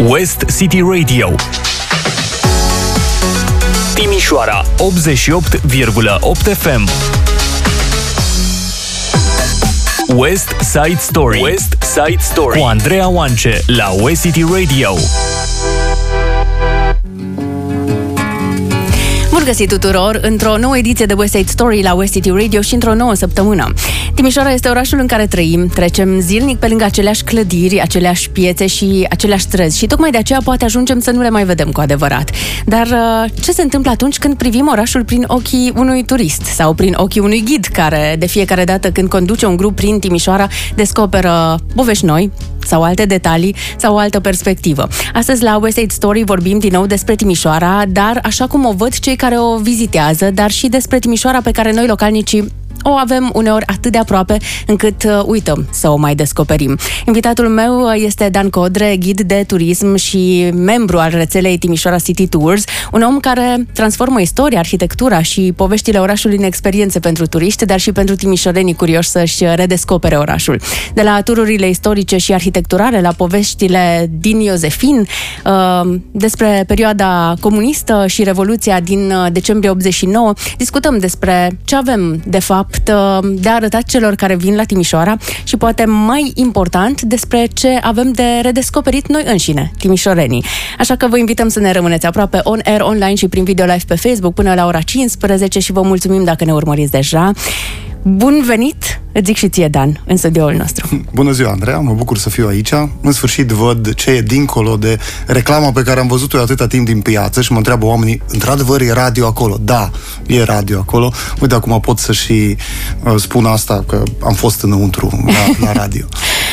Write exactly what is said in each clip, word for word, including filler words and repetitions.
West City Radio, Timișoara optzeci și opt virgulă opt F M. West Side Story. West Side Story cu Andreea Oance la West City Radio. Bun găsit tuturor într-o nouă ediție de West Side Story la West City Radio și într-o nouă săptămână. Timișoara este orașul în care trăim, trecem zilnic pe lângă aceleași clădiri, aceleași piețe și aceleași străzi și tocmai de aceea poate ajungem să nu le mai vedem cu adevărat. Dar ce se întâmplă atunci când privim orașul prin ochii unui turist sau prin ochii unui ghid care de fiecare dată când conduce un grup prin Timișoara descoperă povești noi sau alte detalii sau o altă perspectivă? Astăzi la West Side Story vorbim din nou despre Timișoara, dar așa cum o văd cei care o vizitează, dar și despre Timișoara pe care noi localnicii o avem uneori atât de aproape încât uh, uităm să o mai descoperim. Invitatul meu este Dan Codre, ghid de turism și membru al rețelei Timișoara City Tours, un om care transformă istoria, arhitectura și poveștile orașului în experiențe pentru turiști, dar și pentru timișorenii curioși să-și redescopere orașul. De la tururile istorice și arhitecturale la poveștile din Iosefin, uh, despre perioada comunistă și Revoluția din uh, decembrie optzeci și nouă, discutăm despre ce avem de fapt de arătat celor care vin la Timișoara și poate mai important despre ce avem de redescoperit noi înșine, timișorenii. Așa că vă invităm să ne rămâneți aproape on air, online și prin video live pe Facebook până la ora cincisprezece și vă mulțumim dacă ne urmăriți deja. Bun venit, îți zic și ție, Dan, în studioul nostru. Bună ziua, Andreea, mă bucur să fiu aici. În sfârșit văd ce e dincolo de reclama pe care am văzut-o atâta timp din piață și mă întreabă oamenii, într-adevăr e radio acolo? Da, e radio acolo. Uite, acum pot să și uh, spun asta, că am fost înăuntru la, la radio.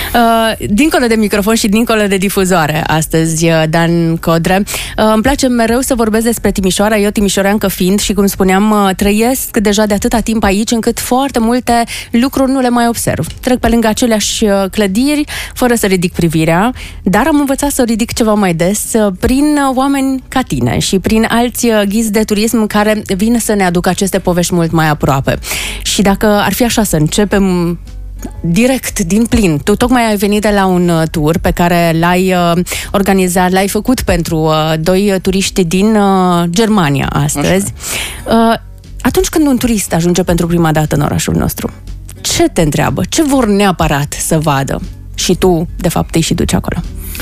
Uh, dincolo de microfon și dincolo de difuzoare astăzi, Dan Codre. Uh, îmi place mereu să vorbesc despre Timișoara, eu timișoreancă fiind și, cum spuneam, uh, trăiesc deja de atâta timp aici încât foarte multe lucruri nu le mai observ. Trec pe lângă aceleași clădiri fără să ridic privirea, dar am învățat să o ridic ceva mai des prin oameni ca tine și prin alți ghizi de turism care vin să ne aducă aceste povești mult mai aproape. Și dacă ar fi așa să începem direct, din plin. Tu tocmai ai venit de la un tur pe care l-ai uh, organizat, l-ai făcut pentru uh, doi turiști din uh, Germania astăzi. Uh, atunci când un turist ajunge pentru prima dată în orașul nostru, ce te întreabă? Ce vor neapărat să vadă? Și tu, de fapt, îi și duci acolo.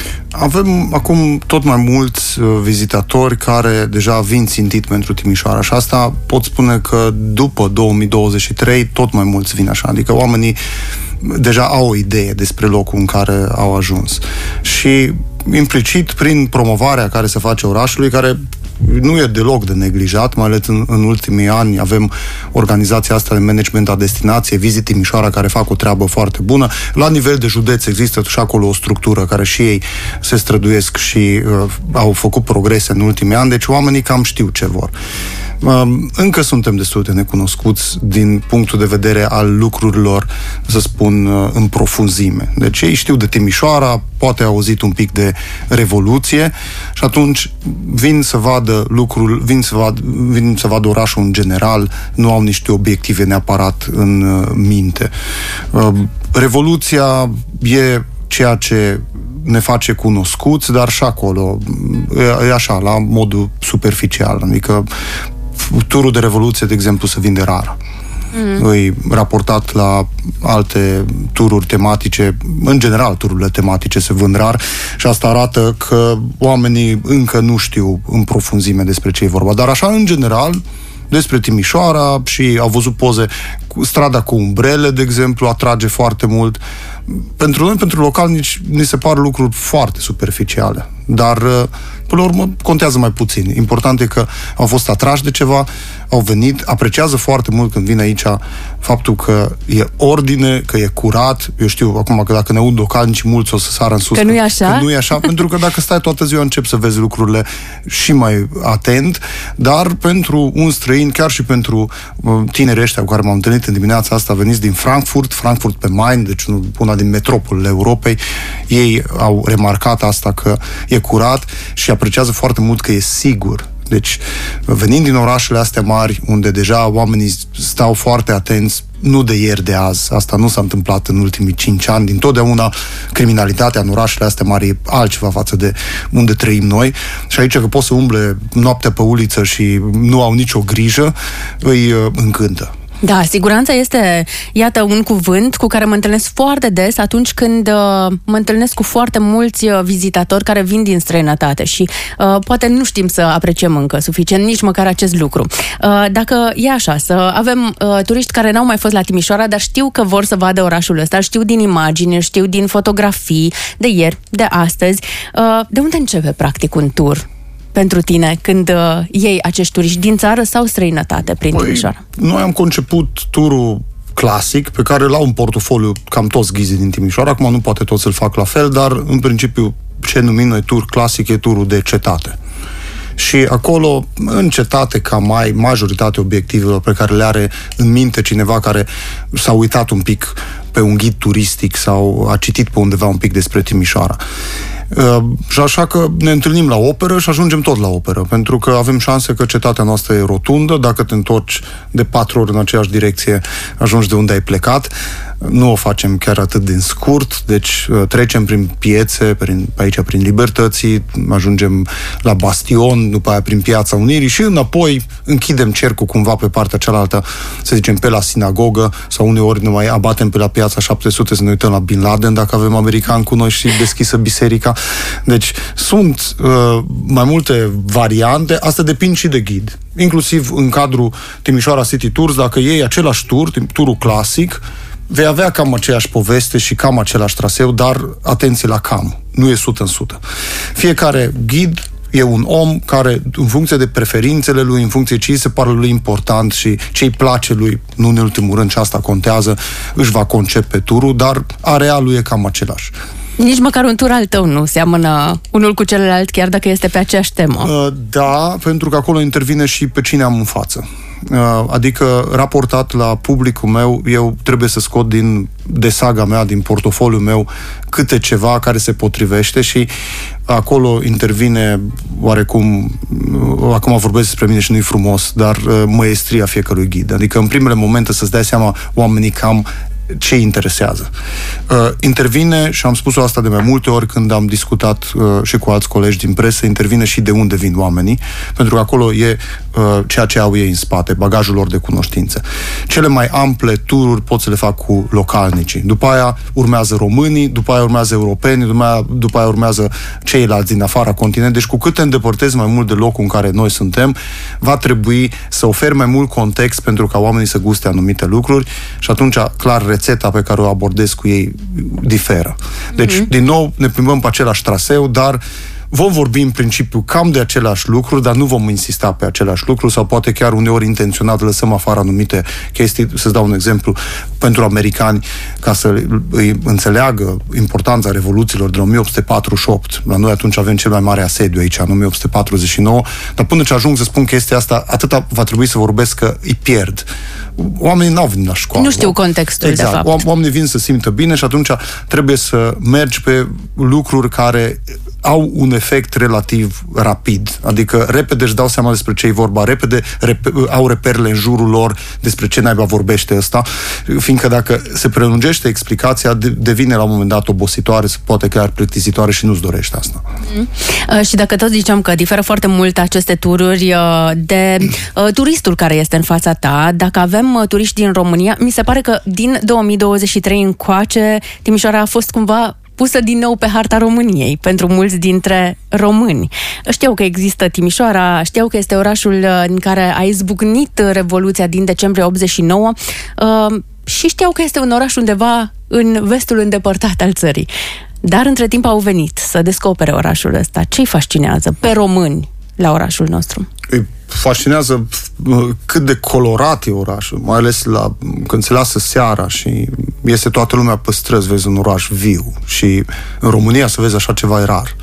Avem acum tot mai mulți vizitatori care deja vin țintit pentru Timișoara și asta pot spune că după două mii douăzeci și trei tot mai mulți vin așa, adică oamenii deja au o idee despre locul în care au ajuns și implicit prin promovarea care se face orașului, care nu e deloc de neglijat, mai ales în, în ultimii ani avem organizația asta de management a destinației, Visit Timișoara, care fac o treabă foarte bună. La nivel de județ există și acolo o structură care și ei se străduiesc și uh, au făcut progrese în ultimii ani, deci oamenii cam știu ce vor. Încă suntem destul de necunoscuți din punctul de vedere al lucrurilor, să spun, în profunzime. Deci ei știu de Timișoara, poate au auzit un pic de Revoluție și atunci vin să vadă lucrul, vin să vadă, vin să vadă orașul în general, nu au niște obiective neapărat în minte. Revoluția e ceea ce ne face cunoscuți, dar și acolo e așa, la modul superficial, adică turul de Revoluție, de exemplu, se vinde rar. Mm. Îi raportat la alte tururi tematice, în general tururile tematice se vând rar și asta arată că oamenii încă nu știu în profunzime despre ce e vorba. Dar așa, în general, despre Timișoara și au văzut poze cu strada cu umbrele, de exemplu, atrage foarte mult. Pentru noi, pentru localnici, ni se par lucruri foarte superficiale, dar până la urmă contează mai puțin. Important e că au fost atrași de ceva, au venit, apreciază foarte mult când vin aici faptul că e ordine, că e curat. Eu știu acum că dacă ne aud localnici, mulți o să sară în sus. Că nu e așa? Că nu e așa, pentru că dacă stai toată ziua începi să vezi lucrurile și mai atent, dar pentru un străin, chiar și pentru tinerii ăștia cu care m-am întâlnit în dimineața asta, veniți din Frankfurt, Frankfurt pe Main, deci una din metropolele Europei, ei au remarcat asta, că e curat și apreciază foarte mult că e sigur. Deci, venind din orașele astea mari, unde deja oamenii stau foarte atenți nu de ieri, de azi. Asta nu s-a întâmplat în ultimii cinci ani. Dintotdeauna criminalitatea în orașele astea mari e altceva față de unde trăim noi. Și aici că pot să umble noaptea pe uliță și nu au nicio grijă, îi încântă. Da, siguranța este, iată, un cuvânt cu care mă întâlnesc foarte des atunci când uh, mă întâlnesc cu foarte mulți uh, vizitatori care vin din străinătate și uh, poate nu știm să apreciem încă suficient nici măcar acest lucru. Uh, dacă e așa, să avem uh, turiști care n-au mai fost la Timișoara, dar știu că vor să vadă orașul ăsta, știu din imagini, știu din fotografii, de ieri, de astăzi, uh, de unde începe practic un tur pentru tine când uh, iei acești turiști din țară sau străinătate prin păi, Timișoara? Noi am conceput turul clasic, pe care l-au în portofoliu cam toți ghizii din Timișoara. Acum nu poate toți să-l fac la fel, dar în principiu ce numim noi tur clasic e turul de cetate. Și acolo, în cetate, ca mai majoritatea obiectivelor pe care le are în minte cineva care s-a uitat un pic pe un ghid turistic sau a citit pe undeva un pic despre Timișoara. Uh, și așa că ne întâlnim la operă și ajungem tot la operă, pentru că avem șanse că cetatea noastră e rotundă, dacă te întorci de patru ori în aceeași direcție, ajungi de unde ai plecat. Nu o facem chiar atât din scurt, deci uh, trecem prin piețe, prin, aici prin Libertății, ajungem la Bastion, după aia prin Piața Unirii și înapoi închidem cercul cumva pe partea cealaltă, să zicem pe la sinagogă, sau uneori ne mai abatem pe la Piața șapte sute să ne uităm la Bin Laden, dacă avem americani cu noi și deschisă biserica. Deci sunt uh, mai multe variante, asta depinde și de ghid. Inclusiv în cadrul Timișoara City Tours, dacă iei același tur, turul clasic, vei avea cam aceeași poveste și cam același traseu, dar atenție la cam, nu e sută în sută. Fiecare ghid e un om care, în funcție de preferințele lui, în funcție ce îi se pare lui important și ce îi place lui, nu în ultimul rând, și asta contează, își va concepe turul, dar arealul e cam același. Nici măcar un tur al tău nu seamănă unul cu celălalt, chiar dacă este pe aceeași temă. Uh, da, pentru că acolo intervine și pe cine am în față. Uh, adică, raportat la publicul meu, eu trebuie să scot din de saga mea, din portofoliul meu, câte ceva care se potrivește și acolo intervine oarecum, uh, acum vorbesc despre mine și nu-i frumos, dar uh, măestria fiecărui ghid. Adică, în primele momente, să-ți dai seama oamenii cam ce interesează. Uh, intervine, și am spus-o asta de mai multe ori când am discutat uh, și cu alți colegi din presă, intervine și de unde vin oamenii, pentru că acolo e uh, ceea ce au ei în spate, bagajul lor de cunoștințe. Cele mai ample tururi pot să le fac cu localnicii. După aia urmează românii, după aia urmează europenii, după aia, după aia urmează ceilalți din afara continentului. Deci cu cât te îndepărtezi mai mult de locul în care noi suntem, va trebui să oferi mai mult context pentru ca oamenii să guste anumite lucruri și atunci, clar, rețeta pe care o abordez cu ei diferă. Deci, mm-hmm. din nou, ne plimbăm pe același traseu, dar vom vorbi în principiu cam de același lucru, dar nu vom insista pe același lucru sau poate chiar uneori intenționat lăsăm afară anumite chestii. Să-ți dau un exemplu pentru americani, ca să îi înțeleagă importanța revoluțiilor din o mie opt sute patruzeci și opt. La noi atunci avem cel mai mare asediu aici, în o mie opt sute patruzeci și nouă, dar până ce ajung să spun chestia asta, atâta va trebui să vorbesc că îi pierd. Oamenii n-au venit la școală. Nu știu contextul, exact. de fapt. Oamenii vin să simtă bine și atunci trebuie să mergi pe lucruri care au un efect relativ rapid. Adică repede își dau seama despre ce e vorba, repede rep- au reperele în jurul lor despre ce naiba vorbește ăsta, fiindcă dacă se prelungește explicația, devine la un moment dat obositoare, poate chiar plictisitoare și nu-ți dorești asta. Mm. Uh, și dacă tot ziceam că diferă foarte mult aceste tururi uh, de uh, turistul care este în fața ta, dacă avem uh, turiști din România, mi se pare că din două mii douăzeci și trei încoace Timișoara a fost cumva pusă din nou pe harta României pentru mulți dintre români. Știau că există Timișoara, știau că este orașul în care a izbucnit Revoluția din decembrie optzeci și nouă uh, și știau că este un oraș undeva în vestul îndepărtat al țării. Dar între timp au venit să descopere orașul ăsta. Ce-i fascinează pe români la orașul nostru? Îi fascinează cât de colorat e orașul, mai ales la, când se lasă seara și este toată lumea pe străzi, vezi un oraș viu. Și în România să vezi așa ceva e rar.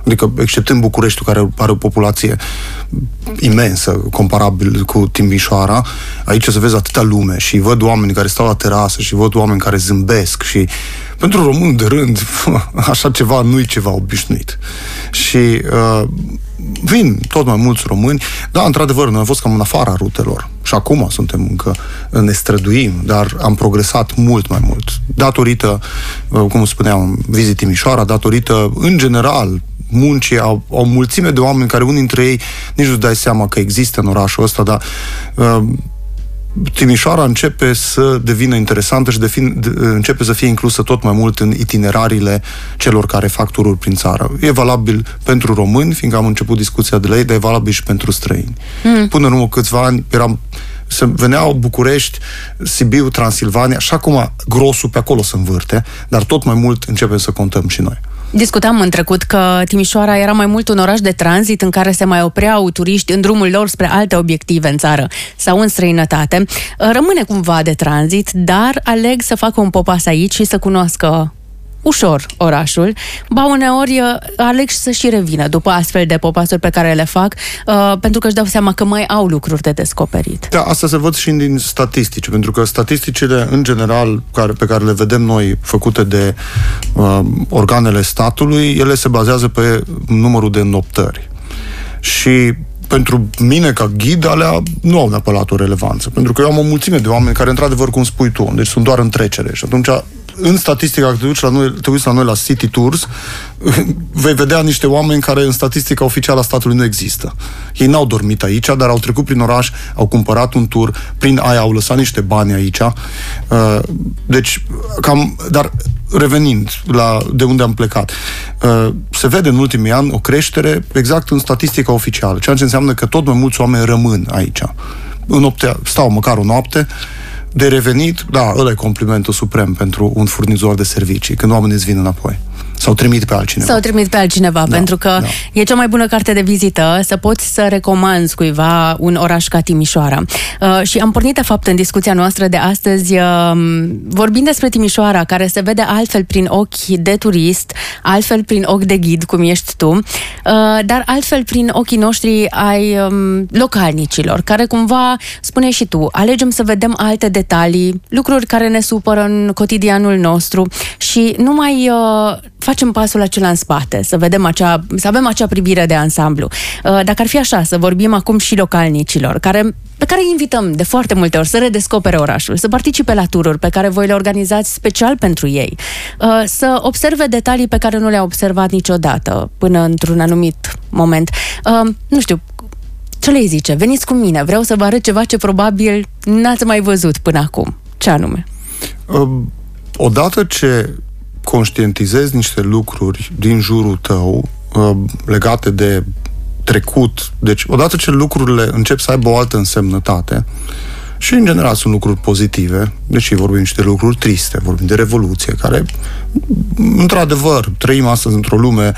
Adică, exceptând Bucureștiul, care are o populație imensă, comparabil cu Timișoara, aici să vezi atâta lume și văd oameni care stau la terasă și văd oameni care zâmbesc și pentru român de rând, așa ceva nu e ceva obișnuit. Și uh, vin tot mai mulți români, da, într-adevăr, noi am fost cam în afara rutelor și acum suntem încă, ne străduim, dar am progresat mult mai mult. Datorită, cum spuneam, Visit Timișoara, datorită, în general, muncii, au o mulțime de oameni care unii dintre ei nici nu-ți dai seama că există în orașul ăsta, dar uh, Timișoara începe să devină interesantă și defin, de, începe să fie inclusă tot mai mult în itinerariile celor care fac tururi prin țară. E valabil pentru români, fiindcă am început discuția de la ei, dar e valabil și pentru străini. Mm. Până în urmă câțiva ani eram, se veneau București, Sibiu, Transilvania și acum grosul pe acolo se învârte, dar tot mai mult începem să contăm și noi. Discutam în trecut că Timișoara era mai mult un oraș de tranzit în care se mai opreau turiști în drumul lor spre alte obiective în țară sau în străinătate. Rămâne cumva de tranzit, dar aleg să facă un popas aici și să cunoască ușor orașul, ba uneori aleg să și revină după astfel de popasuri pe care le fac, uh, pentru că își dau seama că mai au lucruri de descoperit. Da, asta se văd și din statistici, pentru că statisticile, în general, care, pe care le vedem noi, făcute de uh, organele statului, ele se bazează pe numărul de înnoptări. Și pentru mine, ca ghid, alea nu au neapărat o relevanță, pentru că eu am o mulțime de oameni care, într-adevăr, cum spui tu, deci sunt doar în trecere și atunci în statistica, dacă te duci la noi, te uiți la noi la City Tours, vei vedea niște oameni care în statistica oficială a statului nu există. Ei n-au dormit aici, dar au trecut prin oraș, au cumpărat un tur, prin aia au lăsat niște bani aici. Deci, cam, dar revenind la de unde am plecat, se vede în ultimii ani o creștere exact în statistica oficială, ceea ce înseamnă că tot mai mulți oameni rămân aici. În noapte, stau măcar o noapte, de revenit, da, ăla e complimentul suprem pentru un furnizor de servicii, când oamenii îți vin înapoi. Sau trimit pe altcineva. Sau trimit pe altcineva, da, pentru că da. E cea mai bună carte de vizită să poți să recomanzi cuiva un oraș ca Timișoara. Uh, și am pornit, de fapt, în discuția noastră de astăzi, uh, vorbind despre Timișoara, care se vede altfel prin ochi de turist, altfel prin ochi de ghid, cum ești tu, uh, dar altfel prin ochii noștri ai um, localnicilor, care cumva, spune și tu, alegem să vedem alte detalii, lucruri care ne supără în cotidianul nostru și nu mai uh, facem pasul acela în spate, să vedem acea, să avem acea privire de ansamblu. Dacă ar fi așa, să vorbim acum și localnicilor, care, pe care îi invităm de foarte multe ori să redescopere orașul, să participe la tururi pe care voi le organizați special pentru ei, să observe detalii pe care nu le-au observat niciodată până într-un anumit moment. Nu știu, ce le zice? Veniți cu mine, vreau să vă arăt ceva ce probabil n-ați mai văzut până acum. Ce anume? Odată ce conștientizezi niște lucruri din jurul tău uh, legate de trecut, deci odată ce lucrurile încep să aibă o altă însemnătate și în general sunt lucruri pozitive, deși vorbim niște lucruri triste, vorbim de revoluție, care într-adevăr trăim astăzi într-o lume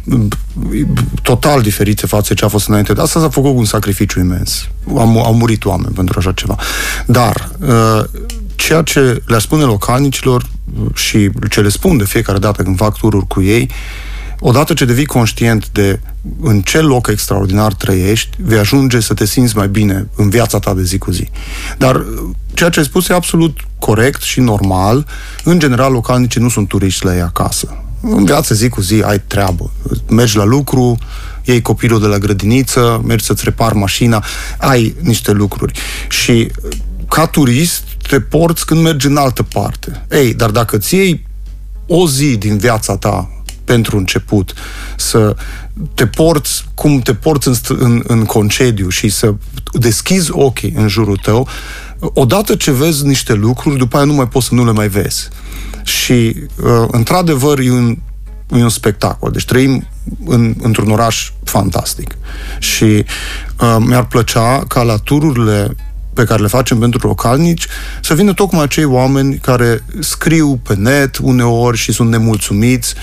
total diferită față de ce a fost înainte. Asta s-a făcut cu un sacrificiu imens. Au, au murit oameni pentru așa ceva. Dar uh, ceea ce le spune localnicilor și ce le spun de fiecare dată când fac tururi cu ei, odată ce devii conștient de în ce loc extraordinar trăiești, vei ajunge să te simți mai bine în viața ta de zi cu zi. Dar ceea ce ai spus e absolut corect și normal. În general, localnicii nu sunt turiști la ei acasă. În viața zi cu zi ai treabă. Mergi la lucru, iei copilul de la grădiniță, mergi să-ți repari mașina, ai niște lucruri. Și ca turist te porți când mergi în altă parte. Ei, dar dacă ți iei o zi din viața ta pentru început, să te porți cum te porți în, în, în concediu și să deschizi ochii în jurul tău, odată ce vezi niște lucruri, după aia nu mai poți să nu le mai vezi. Și, uh, într-adevăr, e un, e un spectacol. Deci trăim în, într-un oraș fantastic. Și uh, mi-ar plăcea ca la tururile pe care le facem pentru localnici, să vină tocmai acei oameni care scriu pe net uneori și sunt nemulțumiți,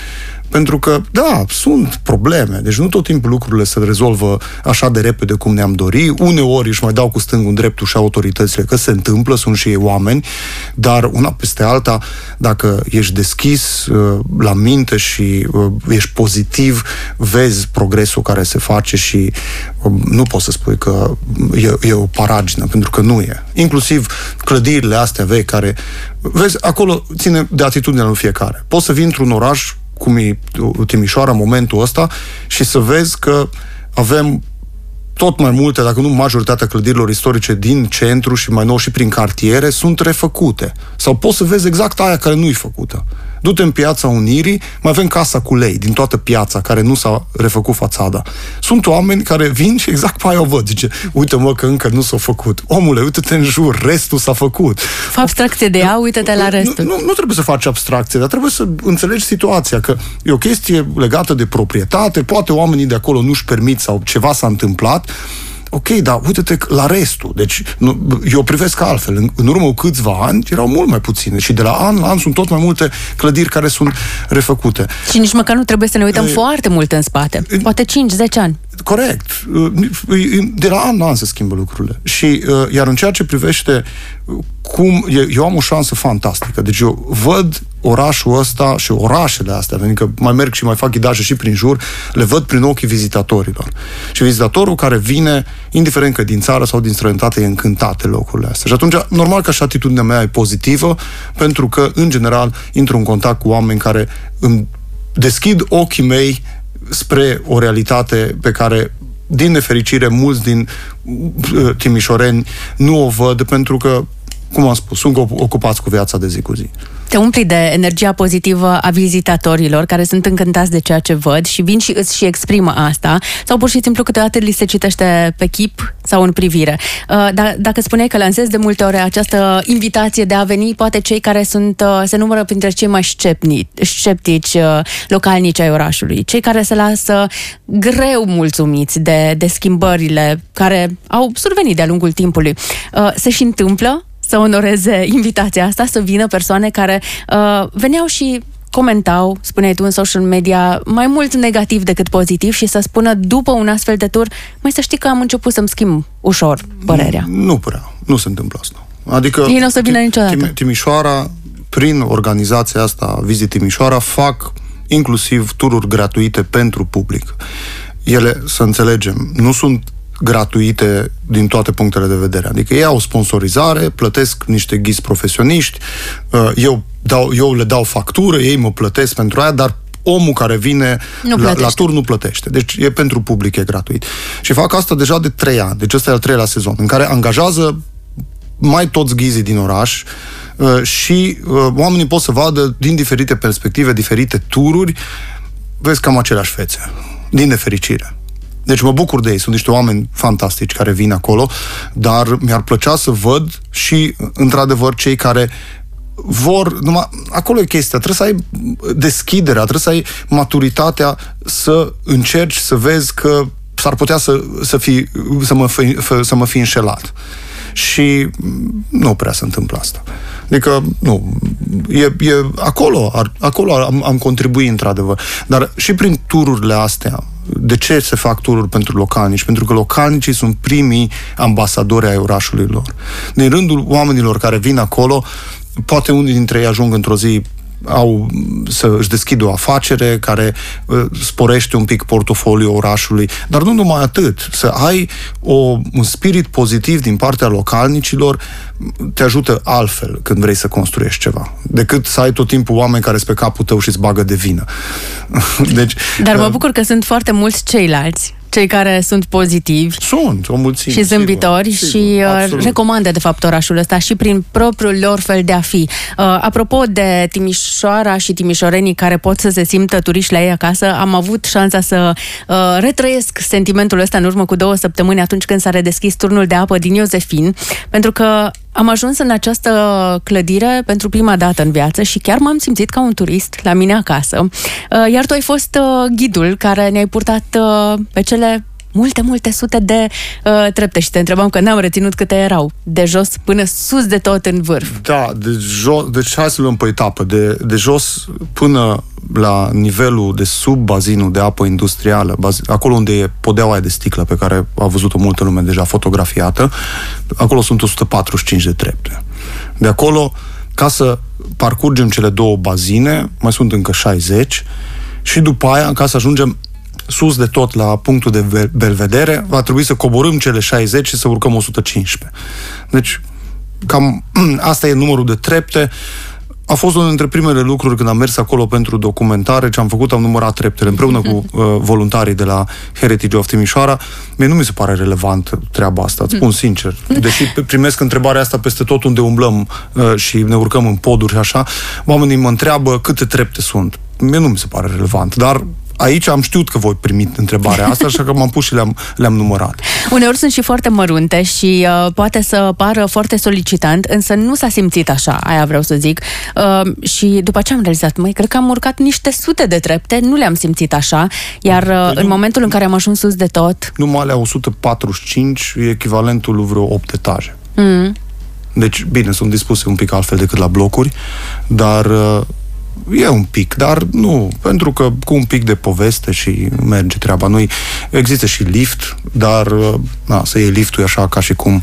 Pentru că, da, sunt probleme. Deci nu tot timpul lucrurile se rezolvă așa de repede cum ne-am dori. Uneori își mai dau cu stângul dreptul și autoritățile că se întâmplă, sunt și ei oameni, dar una peste alta, dacă ești deschis uh, la minte și uh, ești pozitiv, vezi progresul care se face și uh, nu poți să spui că e, e o paragină, pentru că nu e. Inclusiv clădirile astea vechi care, vezi, acolo ține de atitudinea lui fiecare. Poți să vii într-un oraș cum e Timișoara în momentul ăsta și să vezi că avem tot mai multe, dacă nu majoritatea clădirilor istorice din centru și mai nou și prin cartiere sunt refăcute. Sau poți să vezi exact aia care nu-i făcută. Du-te în Piața Unirii, mai avem Casa cu Lei din toată piața care nu s-a refăcut fațada. Sunt oameni care vin și exact pe aia o văd. Zice, uite mă că încă nu s-a făcut. Omule, uite-te în jur, restul s-a făcut. Fă abstracție de ea, uite-te la restul. Nu, nu, nu trebuie să faci abstracție, dar trebuie să înțelegi situația, că e o chestie legată de proprietate, poate oamenii de acolo nu-și permit sau ceva s-a întâmplat. Ok, dar uite-te la restul. Deci, nu, eu privesc altfel. În, în urmă cu câțiva ani erau mult mai puține și de la an la an sunt tot mai multe clădiri care sunt refăcute. Și nici măcar nu trebuie să ne uităm e, foarte mult în spate. Poate cinci zece ani. Corect. De la an la an se schimbă lucrurile. Și iar în ceea ce privește cum, eu am o șansă fantastică. Deci eu văd orașul ăsta și orașele astea, pentru că mai merg și mai fac ghidaje și prin jur, le văd prin ochii vizitatorilor. Și vizitatorul care vine, indiferent că din țară sau din străinătate, e încântat de locurile astea. Și atunci, normal că și atitudinea mea e pozitivă, pentru că, în general, intru în contact cu oameni care îmi deschid ochii mei spre o realitate pe care, din nefericire, mulți din uh, timișoreni nu o văd, pentru că, cum am spus, sunt ocupați cu viața de zi cu zi. Te umpli de energia pozitivă a vizitatorilor care sunt încântați de ceea ce văd și vin și îți și exprimă asta, sau pur și simplu câteodată li se citește pe chip sau în privire. D- dacă spuneai că lansezi de multe ori această invitație de a veni, poate cei care sunt, se numără printre cei mai sceptici, sceptici localnici ai orașului, cei care se lasă greu mulțumiți de, de schimbările care au survenit de-a lungul timpului, se și întâmplă să onoreze invitația asta, să vină persoane care uh, veneau și comentau, spuneai tu în social media, mai mult negativ decât pozitiv și să spună după un astfel de tur, mai să știi că am început să-mi schimb ușor părerea. Nu prea, nu se întâmplă asta. Adică ei nu o să vină niciodată. Timișoara, prin organizația asta Visit Timișoara, fac inclusiv tururi gratuite pentru public. Ele, să înțelegem, nu sunt gratuite din toate punctele de vedere. Adică ei au sponsorizare, plătesc niște ghizi profesioniști, eu, dau, eu le dau factură, ei mă plătesc pentru aia, dar omul care vine la, la tur nu plătește. Deci e pentru public, e gratuit. Și fac asta deja de trei ani. Deci ăsta e al treilea sezon, în care angajează mai toți ghizii din oraș și oamenii pot să vadă din diferite perspective, diferite tururi, vezi cam aceleași fețe. Din nefericire. Deci mă bucur de ei, sunt niște oameni fantastici care vin acolo, dar mi-ar plăcea să văd și, într-adevăr, cei care vor, numai, acolo e chestia, trebuie să ai deschiderea, trebuie să ai maturitatea să încerci să vezi că s-ar putea să, să, fi, să, mă, fi, să mă fi înșelat. Și nu prea se întâmplă asta. Adică, nu, e, e acolo, ar, acolo am, am contribuit într-adevăr. Dar și prin tururile astea, de ce se fac tururi pentru localnici? Pentru că localnicii sunt primii ambasadori ai orașului lor. Din rândul oamenilor care vin acolo, poate unii dintre ei ajung într-o zi au să își deschidă o afacere care uh, sporește un pic portofoliul orașului, dar nu numai atât, să ai o, un spirit pozitiv din partea localnicilor te ajută altfel când vrei să construiești ceva, decât să ai tot timpul oameni care sunt pe capul tău și îți bagă de vină. Deci, dar mă bucur că sunt foarte mulți ceilalți, cei care sunt pozitivi. Sunt, o mulțime. Și zâmbitori sigur, și sigur, absolut. Recomandă, de fapt, orașul ăsta și prin propriul lor fel de a fi. Uh, apropo de Timișoara și timișorenii care pot să se simtă turiști la ei acasă, am avut șansa să uh, retrăiesc sentimentul ăsta în urmă cu două săptămâni atunci când s-a redeschis turnul de apă din Iosefin, pentru că am ajuns în această clădire pentru prima dată în viață și chiar m-am simțit ca un turist la mine acasă. Uh, iar tu ai fost uh, ghidul care ne-ai purtat uh, pe cele multe, multe sute de uh, trepte și te întrebam că n-am reținut câte erau, de jos până sus de tot în vârf. Da, de jos, deci hai să luăm pe etapă, de, de jos până la nivelul de sub bazinul de apă industrială, baz, acolo unde e podeaua aia de sticlă pe care a văzut-o multă lume deja fotografiată, acolo sunt o sută patruzeci și cinci de trepte. De acolo, ca să parcurgem cele două bazine, mai sunt încă șaizeci și după aia, ca să ajungem sus de tot la punctul de belvedere, va trebui să coborâm cele șaizeci și să urcăm o sută cincisprezece. Deci, cam asta e numărul de trepte. A fost unul dintre primele lucruri când am mers acolo pentru documentare, ce am făcut, am numărat treptele împreună cu uh, voluntarii de la Heritage of Timișoara. Mie nu mi se pare relevant treaba asta, îți spun sincer. Deși primesc întrebarea asta peste tot unde umblăm uh, și ne urcăm în poduri și așa, oamenii mă întreabă câte trepte sunt. Mie nu mi se pare relevant, dar aici am știut că voi primi întrebarea asta, așa că m-am pus și le-am, le-am numărat. Uneori sunt și foarte mărunte și uh, poate să pară foarte solicitant, însă nu s-a simțit așa, aia vreau să zic. Uh, și după ce am realizat, măi, cred că am urcat niște sute de trepte, nu le-am simțit așa, iar uh, păi în nu, momentul în care am ajuns sus de tot... Numai alea o sută patruzeci și cinci e echivalentul lui vreo opt etaje. Mm. Deci, bine, sunt dispuse un pic altfel decât la blocuri, dar... Uh, e un pic, dar nu, pentru că cu un pic de poveste și merge treaba. Noi există și lift, dar na, să iei liftul așa ca și cum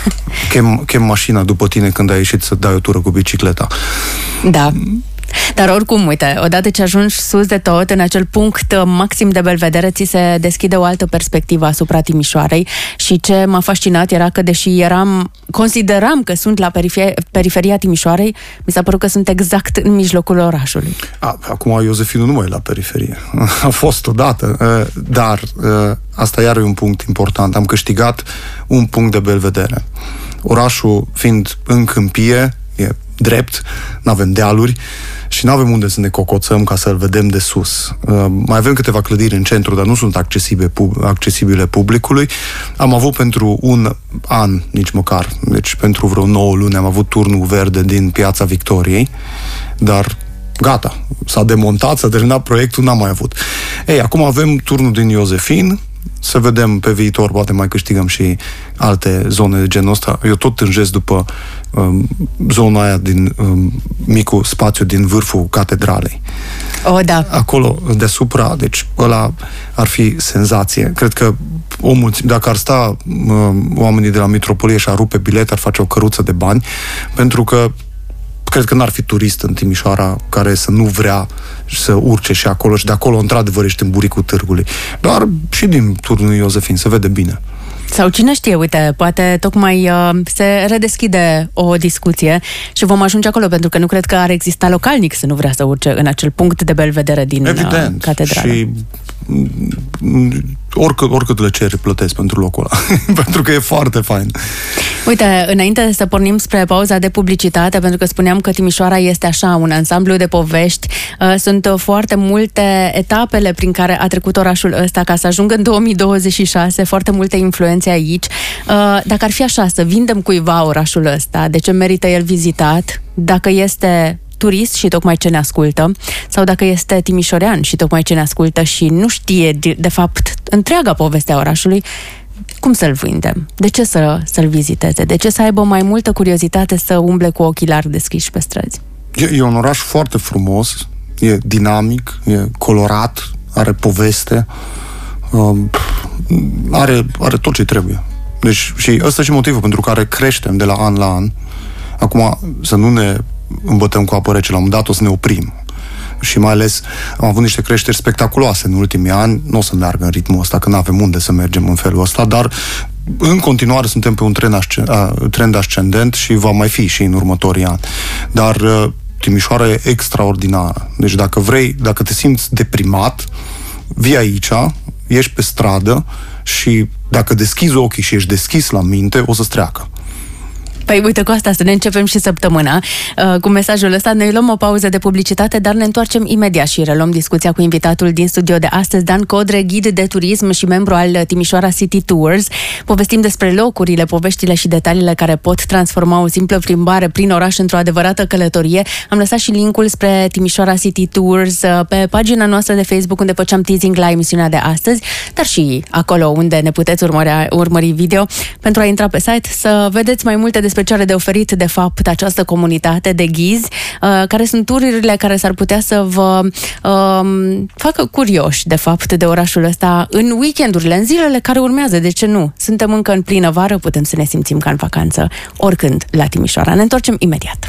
chem, chem mașina după tine când ai ieșit să dai o tură cu bicicleta. Da. Dar oricum, uite, odată ce ajungi sus de tot, în acel punct maxim de belvedere, ți se deschide o altă perspectivă asupra Timișoarei și ce m-a fascinat era că, deși eram, consideram că sunt la perifer- periferia Timișoarei, mi s-a părut că sunt exact în mijlocul orașului. A, acum Iosefinu nu mai e la periferie. A fost odată, dar asta iar e un punct important. Am câștigat un punct de belvedere. Orașul fiind în câmpie, e drept, n-avem dealuri și n-avem unde să ne cocoțăm ca să-l vedem de sus. Uh, mai avem câteva clădiri în centru, dar nu sunt accesibile, pub- accesibile publicului. Am avut pentru un an, nici măcar, deci pentru vreo nouă luni, am avut turnul verde din Piața Victoriei, dar gata, s-a demontat, s-a terminat proiectul, n-am mai avut. Ei, acum avem turnul din Iosefin, să vedem pe viitor, poate mai câștigăm și alte zone de genul ăsta. Eu tot tânjesc după um, zona aia din um, micul spațiu din vârful catedralei. Oh, da. Acolo, deasupra, deci ăla ar fi senzație. Cred că omul, dacă ar sta um, oamenii de la Mitropolie și ar rupe bilet, ar face o căruță de bani, pentru că cred că n-ar fi turist în Timișoara care să nu vrea să urce și acolo și de acolo, într-adevăr, ești în buricul târgului. Dar și din turnul Iosefin se vede bine. Sau cine știe, uite, poate tocmai uh, se redeschide o discuție și vom ajunge acolo, pentru că nu cred că ar exista localnic să nu vrea să urce în acel punct de belvedere din Evident. Uh, catedrală. Și oricât, oricât le ceri, plătesc pentru locul ăla. Pentru că e foarte fain. Uite, înainte să pornim spre pauza de publicitate, pentru că spuneam că Timișoara este așa, un ansamblu de povești, uh, sunt foarte multe etapele prin care a trecut orașul ăsta ca să ajungă în două mii douăzeci și șase, foarte multe influențe aici. Uh, dacă ar fi așa, să vindem cuiva orașul ăsta, de ce merită el vizitat, dacă este turist și tocmai ce ne ascultă, sau dacă este timișorean și tocmai ce ne ascultă și nu știe, de, de fapt, întreaga poveste a orașului, cum să-l vindem? De ce să, să-l viziteze? De ce să aibă mai multă curiozitate să umble cu ochelari deschiși pe străzi? E, e un oraș foarte frumos, e dinamic, e colorat, are poveste, uh, are, are tot ce trebuie. Deci, și ăsta e și motivul pentru care creștem de la an la an. Acum, să nu ne îmbătăm cu apă rece, la un moment dat o să ne oprim. Și mai ales am avut niște creșteri spectaculoase în ultimii ani, nu o să meargă în ritmul ăsta, că nu avem unde să mergem în felul ăsta, dar în continuare suntem pe un trend, ascendent, trend ascendent și va mai fi și în următorii ani. Dar Timișoara e extraordinară. Deci dacă vrei, dacă te simți deprimat, vii aici, ieși pe stradă și dacă deschizi ochii și ești deschis la minte, o să-ți treacă. Păi uite, cu asta să ne începem și săptămâna uh, cu mesajul ăsta. Noi luăm o pauză de publicitate, dar ne întoarcem imediat și reluăm discuția cu invitatul din studio de astăzi, Dan Codre, ghid de turism și membru al Timișoara City Tours. Povestim despre locurile, poveștile și detaliile care pot transforma o simplă plimbare prin oraș într-o adevărată călătorie. Am lăsat și linkul spre Timișoara City Tours pe pagina noastră de Facebook, unde făceam teasing la emisiunea de astăzi, dar și acolo unde ne puteți urmări, urmări video pentru a intra pe site să vedeți mai multe despre ce are de oferit, de fapt, această comunitate de ghizi, uh, care sunt tururile care s-ar putea să vă uh, facă curioși, de fapt, de orașul ăsta în weekendurile, în zilele care urmează. De ce nu? Suntem încă în plină vară, putem să ne simțim ca în vacanță oricând la Timișoara. Ne întoarcem imediat.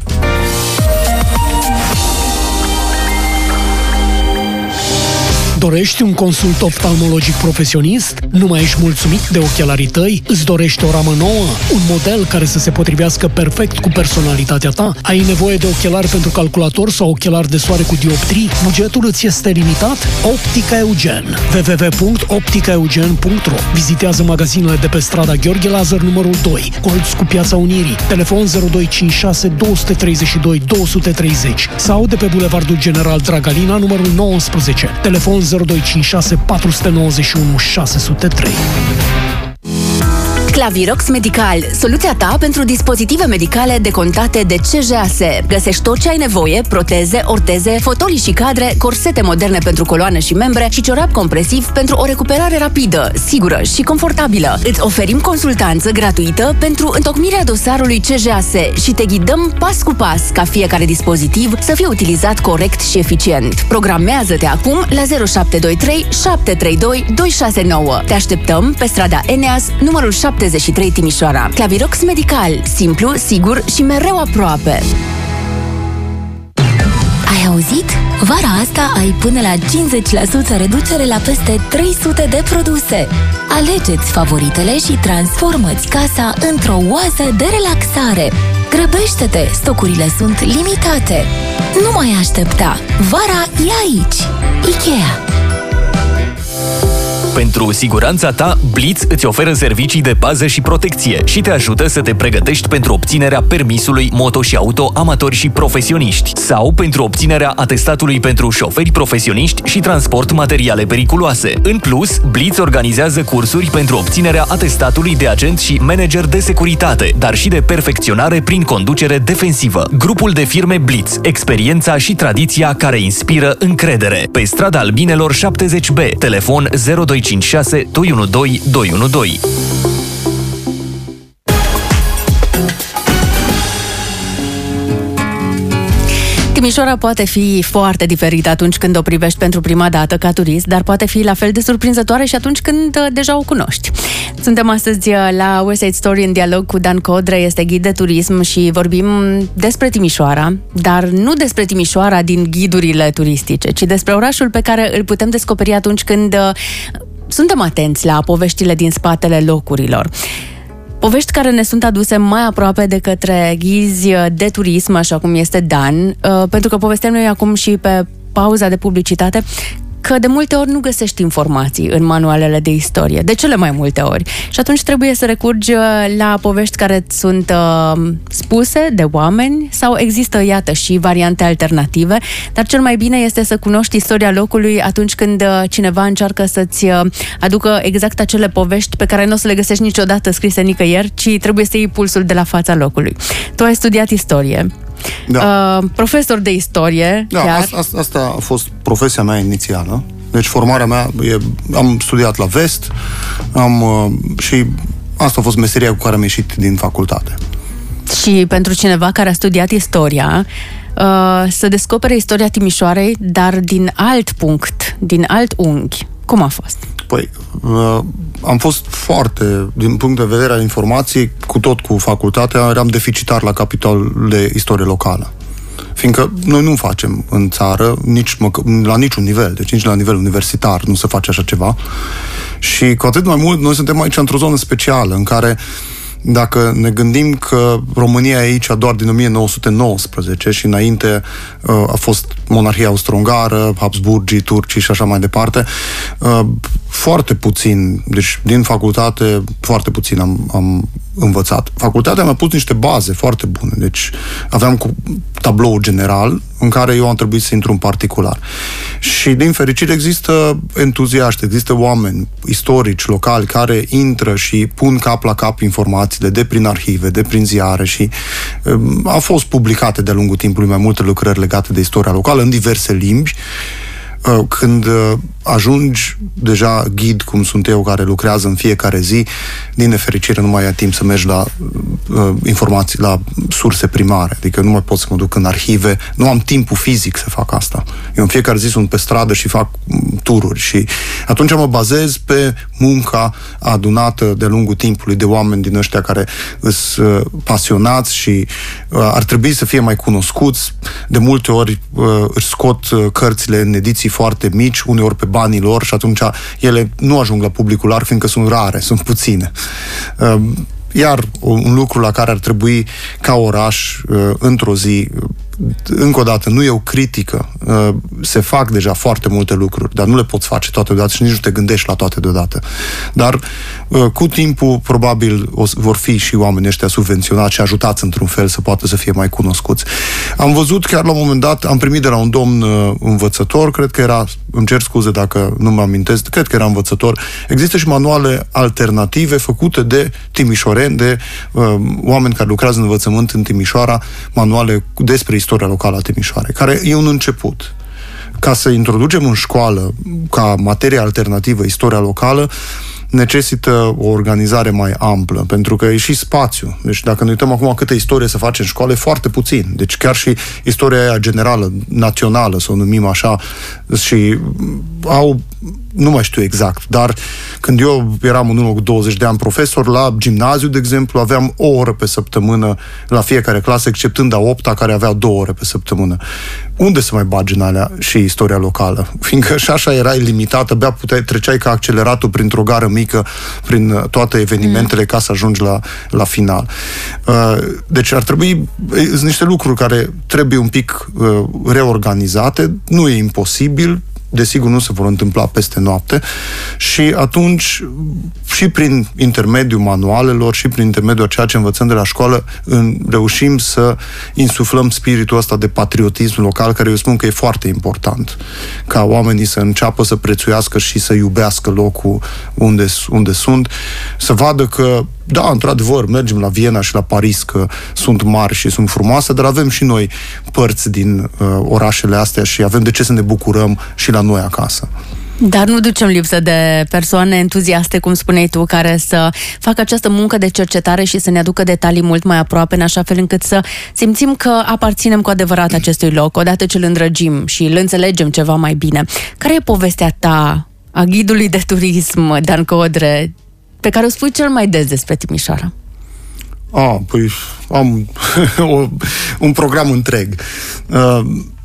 Dorești un consult oftalmologic profesionist? Nu mai ești mulțumit de ochelarii tăi? Îți dorești o ramă nouă? Un model care să se potrivească perfect cu personalitatea ta? Ai nevoie de ochelari pentru calculator sau ochelari de soare cu dioptrii? Bugetul îți este limitat? Optica Eugen. w w w punct optica eugen punct r o. Vizitează magazinele de pe strada Gheorghe Lazar numărul doi, colț cu Piața Unirii, telefon zero doi cinci șase doi trei doi doi trei zero sau de pe Bulevardul General Dragalina numărul nouăsprezece, telefon zero doi cinci șase patru nouă unu șase zero trei. Clavirox Medical, soluția ta pentru dispozitive medicale decontate de C J A S. Găsești tot ce ai nevoie: proteze, orteze, fotolii și cadre, corsete moderne pentru coloană și membre și ciorap compresiv pentru o recuperare rapidă, sigură și confortabilă. Îți oferim consultanță gratuită pentru întocmirea dosarului C J A S și te ghidăm pas cu pas ca fiecare dispozitiv să fie utilizat corect și eficient. Programează-te acum la zero șapte doi trei șapte trei doi doi șase nouă. Te așteptăm pe strada Eneas, numărul șaptezeci și trei Timișoara. Clavirox Medical, simplu, sigur și mereu aproape. Ai auzit? Vara asta ai până la cincizeci la sută reducere la peste trei sute de produse. Alegeți favoritele și transformă-ți casa într-o oază de relaxare. Grăbește-te, stocurile sunt limitate. Nu mai aștepta, vara e aici. IKEA. Pentru siguranța ta, Blitz îți oferă servicii de pază și protecție și te ajută să te pregătești pentru obținerea permisului moto și auto amatori și profesioniști sau pentru obținerea atestatului pentru șoferi profesioniști și transport materiale periculoase. În plus, Blitz organizează cursuri pentru obținerea atestatului de agent și manager de securitate, dar și de perfecționare prin conducere defensivă. Grupul de firme Blitz, experiența și tradiția care inspiră încredere. Pe strada Albinelor șaptezeci B, telefon zero doi cinci șase doi unu doi doi unu doi. Timișoara poate fi foarte diferită atunci când o privești pentru prima dată ca turist, dar poate fi la fel de surprinzătoare și atunci când uh, deja o cunoști. Suntem astăzi la West Side Story în dialog cu Dan Codre, este ghid de turism și vorbim despre Timișoara, dar nu despre Timișoara din ghidurile turistice, ci despre orașul pe care îl putem descoperi atunci când uh, suntem atenți la poveștile din spatele locurilor. Povești care ne sunt aduse mai aproape de către ghizi de turism, așa cum este Dan, pentru că povestem noi acum și pe pauza de publicitate că de multe ori nu găsești informații în manualele de istorie, de cele mai multe ori. Și atunci trebuie să recurgi la povești care sunt uh, spuse de oameni sau există, iată, și variante alternative, dar cel mai bine este să cunoști istoria locului atunci când uh, cineva încearcă să-ți uh, aducă exact acele povești pe care nu o să le găsești niciodată scrise nicăieri, ci trebuie să iei pulsul de la fața locului. Tu ai studiat istorie. Da. Uh, profesor de istorie. Da, chiar. Asta, asta a fost profesia mea inițială. Deci formarea mea, e, am studiat la Vest am, uh, și asta a fost meseria cu care am ieșit din facultate. Și pentru cineva care a studiat istoria, uh, să descopere istoria Timișoarei, dar din alt punct, din alt unghi. Cum a fost? Păi, uh, am fost foarte, din punct de vedere al informației, cu tot cu facultatea, eram deficitar la capitolul de istorie locală. Fiindcă noi nu facem în țară, nici mă, la niciun nivel, deci nici la nivel universitar nu se face așa ceva. Și cu atât mai mult, noi suntem aici într-o zonă specială, în care dacă ne gândim că România e aici doar din o mie nouă sute nouăsprezece și înainte uh, a fost monarhia austro-ungară, Habsburgii, turcii și așa mai departe, uh, foarte puțin, deci din facultate foarte puțin am, am învățat. Facultatea mi-a pus niște baze foarte bune, deci aveam cu tablou general în care eu am trebuit să intru în particular. Și din fericire există entuziaști, există oameni istorici, locali, care intră și pun cap la cap informațiile de prin arhive, de prin ziare și um, au fost publicate de-a lungul timpului mai multe lucrări legate de istoria locală în diverse limbi. Când ajungi deja ghid, cum sunt eu, care lucrează în fiecare zi, din nefericire nu mai ai timp să mergi la uh, informații, la surse primare. Adică nu mai pot să mă duc în arhive, nu am timpul fizic să fac asta. Eu în fiecare zi sunt pe stradă și fac tururi și atunci mă bazez pe munca adunată de lungul timpului de oameni din ăștia care sunt uh, pasionați și uh, ar trebui să fie mai cunoscuți. De multe ori uh, își scot uh, cărțile în ediții foarte mici, uneori pe banii lor și atunci ele nu ajung la publicul larg, fiindcă sunt rare, sunt puține. Iar un lucru la care ar trebui ca oraș, într-o zi, încă o dată, nu e o critică, se fac deja foarte multe lucruri, dar nu le poți face toate deodată și nici nu te gândești la toate deodată. Dar cu timpul, probabil, o, vor fi și oamenii ăștia subvenționați și ajutați într-un fel să poată să fie mai cunoscuți. Am văzut chiar la un moment dat, am primit de la un domn învățător, cred că era, îmi cer scuze dacă nu mă amintesc, cred că era învățător, există și manuale alternative făcute de timișoreni, de uh, oameni care lucrează în învățământ în Timișoara, manuale despre istoria locală a Timișoarei, care e un început. Ca să introducem în școală, ca materie alternativă, istoria locală, necesită o organizare mai amplă, pentru că e și spațiu. Deci dacă ne uităm acum câtă istorie se face în școală, e foarte puțin. Deci chiar și istoria aia generală, națională, să o numim așa, și au, nu mai știu exact, dar când eu eram în urmă cu douăzeci de ani profesor, la gimnaziu, de exemplu, aveam o oră pe săptămână la fiecare clasă, exceptând a opta, care avea două ore pe săptămână. Unde să mai bagi în alea și istoria locală? Fiindcă și așa erai limitată, abia puteai, treceai ca acceleratul printr-o gară mică, prin toate evenimentele, mm. ca să ajungi la, la final. Deci ar trebui, sunt niște lucruri care trebuie un pic reorganizate, nu e imposibil, desigur nu se vor întâmpla peste noapte și atunci și prin intermediul manualelor și prin intermediul a ceea ce învățăm de la școală în, reușim să insuflăm spiritul ăsta de patriotism local, care eu spun că e foarte important, ca oamenii să înceapă să prețuiască și să iubească locul unde, unde sunt, să vadă că da, într-adevăr, mergem la Viena și la Paris, că sunt mari și sunt frumoase, dar avem și noi părți din uh, orașele astea și avem de ce să ne bucurăm și la noi acasă. Dar nu ducem lipsă de persoane entuziaste, cum spuneai tu, care să facă această muncă de cercetare și să ne aducă detalii mult mai aproape, în așa fel încât să simțim că aparținem cu adevărat acestui loc, odată ce îl îndrăgim și îl înțelegem ceva mai bine. Care e povestea ta, a ghidului de turism, Dan Codre, pe care o spui cel mai des despre Timișoara? Ah, păi am o, un program întreg. Uh,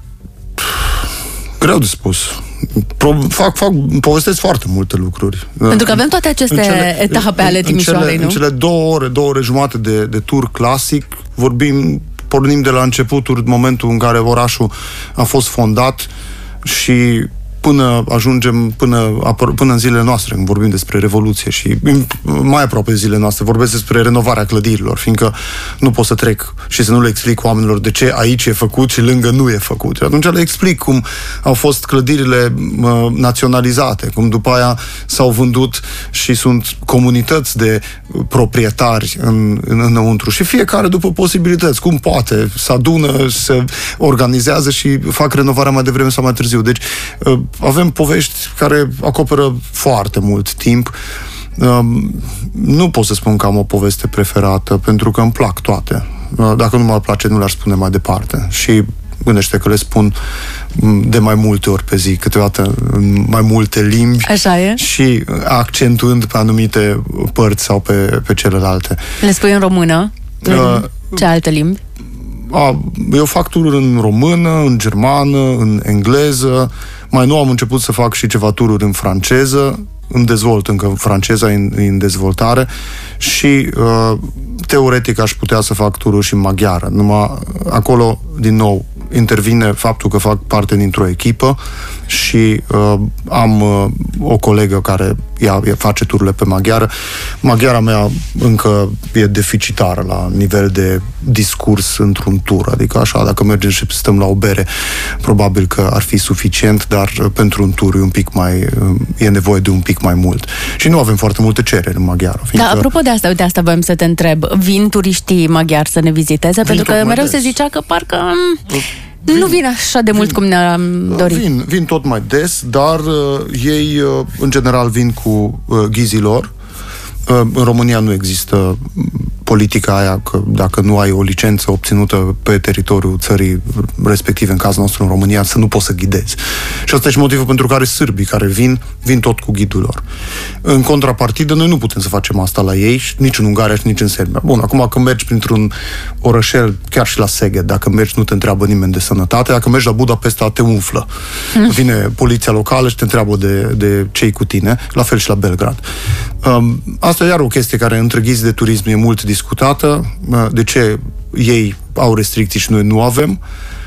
greu de spus. Pro, fac, fac, povestesc foarte multe lucruri. Pentru că avem toate aceste cele, etape ale Timișoarei, în cele, nu? În cele două ore, două ore jumate de, de tur clasic, vorbim, pornim de la începuturi, momentul în care orașul a fost fondat și până ajungem, până, până în zilele noastre, când vorbim despre Revoluție și mai aproape zilele noastre, vorbesc despre renovarea clădirilor, fiindcă nu pot să trec și să nu le explic oamenilor de ce aici e făcut și lângă nu e făcut. Și atunci le explic cum au fost clădirile uh, naționalizate, cum după aia s-au vândut și sunt comunități de proprietari în, în, înăuntru și fiecare după posibilități, cum poate, se adună, se organizează și fac renovarea mai devreme sau mai târziu. Deci uh, avem povești care acoperă foarte mult timp. Nu pot să spun că am o poveste preferată, pentru că îmi plac toate. Dacă nu mă place, nu le-aș spune mai departe. Și gândește că le spun de mai multe ori pe zi, câteodată în mai multe limbi. Așa e. Și accentuând pe anumite părți sau pe, pe celelalte. Le spui în română? În uh, ce alte limbi? A, eu fac tururi în română, în germană, în engleză, Mai nou am început să fac și ceva tururi în franceză, îmi dezvolt încă franceza, e în, în dezvoltare și uh, teoretic aș putea să fac tururi și în maghiară. Numai acolo, din nou, intervine faptul că fac parte dintr-o echipă și uh, am uh, o colegă care ea, ea face tururile pe maghiară. Maghiara mea încă e deficitară la nivel de discurs într-un tur, adică așa, dacă mergem și stăm la o bere, probabil că ar fi suficient, dar uh, pentru un tur e un pic mai, uh, e nevoie de un pic mai mult. Și nu avem foarte multe cereri în maghiară. Fiindcă... Da, apropo de asta, uite, asta voiam să te întreb. Vin turiștii maghiari să ne viziteze? Vin, pentru că mereu des. se zicea că parcă... Vin, nu vin așa de mult vin, cum ne-am dorit. Vin, vin tot mai des, dar uh, ei, uh, în general, vin cu uh, ghizii lor. Uh, în România nu există politica aia că dacă nu ai o licență obținută pe teritoriul țării respective, în cazul nostru în România, să nu poți să ghidezi. Și asta e și motivul pentru care sârbii care vin, vin tot cu ghidul lor. În contrapartidă, noi nu putem să facem asta la ei, nici în Ungaria și nici în Serbia. Bun, acum când mergi printr-un orășel, chiar și la Szeged, dacă mergi nu te întreabă nimeni de sănătate, dacă mergi la Budapesta te umflă. Mm. Vine poliția locală și te întreabă de, de ce-i cu tine, la fel și la Belgrad. Um, asta e iar o chestie care între ghizi de turism e mult discutată, de ce ei au restricții și noi nu avem,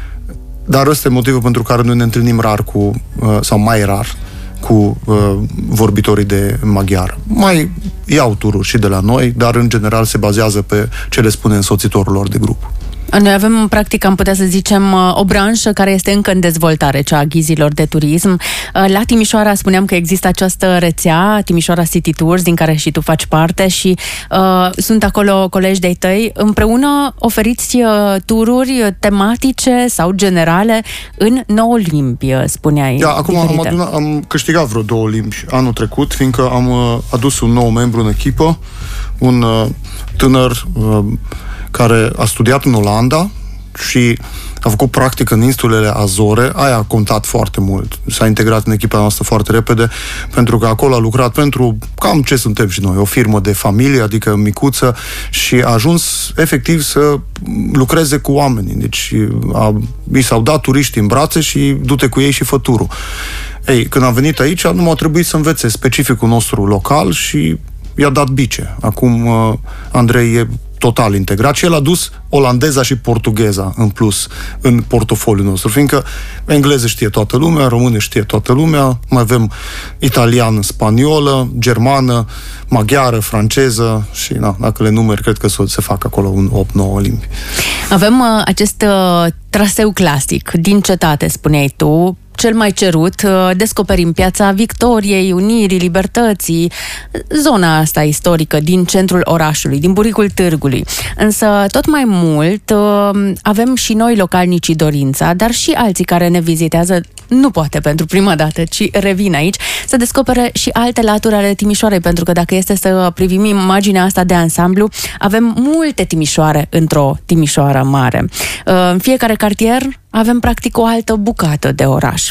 dar ăsta e motivul pentru care noi ne întâlnim rar cu, sau mai rar, cu vorbitorii de maghiară. Mai iau tururi și de la noi, dar în general se bazează pe ce le spune însoțitorul lor de grup. Noi avem, practic, am putea să zicem, o branșă care este încă în dezvoltare, cea a ghizilor de turism. La Timișoara spuneam că există această rețea, Timișoara City Tours, din care și tu faci parte și uh, sunt acolo colegi de-ai tăi. Împreună oferiți uh, tururi tematice sau generale în nouă limbi, spuneai. Da, acum am, adunat, am câștigat vreo două limbi anul trecut, fiindcă am uh, adus un nou membru în echipă, un uh, tânăr uh, care a studiat în Olanda și a făcut practică în insulele Azore. Aia a contat foarte mult. S-a integrat în echipa noastră foarte repede, pentru că acolo a lucrat pentru cam ce suntem și noi, o firmă de familie, adică micuță, și a ajuns efectiv să lucreze cu oamenii. Deci a, i s-au dat turiști în brațe și du-te cu ei și fă turul. Ei, când a venit aici, nu m-a trebuit să învețe specificul nostru local și i-a dat bice. Acum Andrei e total integrat și el a dus olandeza și portugheza în plus în portofoliul nostru, fiindcă engleză știe toată lumea, română știe toată lumea, mai avem italian, spaniolă, germană, maghiară, franceză și na, dacă le numeri, cred că se fac acolo un opt nouă limbi. Avem uh, acest uh, traseu clasic din cetate, spuneai tu, cel mai cerut, descoperim Piața Victoriei, Unirii, Libertății, zona asta istorică din centrul orașului, din buricul târgului. Însă, tot mai mult, avem și noi localnicii dorința, dar și alții care ne vizitează, nu poate pentru prima dată, ci revin aici, să descopere și alte laturi ale Timișoarei, pentru că dacă este să privim imaginea asta de ansamblu, avem multe Timișoare într-o Timișoară mare. În fiecare cartier avem practic o altă bucată de oraș.